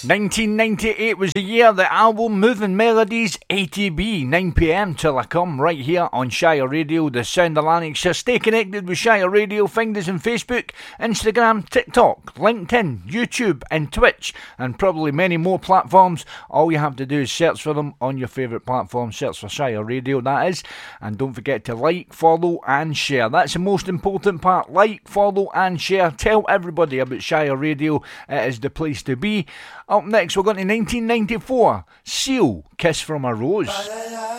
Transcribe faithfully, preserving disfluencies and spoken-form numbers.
nineteen ninety-eight was the year the album Moving Melodies A T B, nine p m till I come, right here on Shire Radio, the sound of Lanarkshire. Stay connected with Shire Radio. Find us on Facebook, Instagram, TikTok, LinkedIn, YouTube and Twitch, and probably many more platforms. All you have to do is search for them on your favourite platform. Search for Shire Radio, that is. And don't forget to like, follow and share. That's the most important part. Like, follow and share. Tell everybody about Shire Radio. It is the place to be. Up next, we're going to nineteen ninety-four. Seal, Kiss from a Rose.